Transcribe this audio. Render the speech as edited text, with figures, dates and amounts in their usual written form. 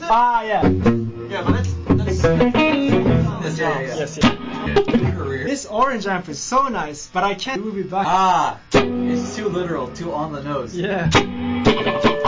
Ah, yeah. Yeah, but that's Yes. career. This orange amp is so nice, but I can't move it back. Ah, it's too literal, too on the nose. Yeah.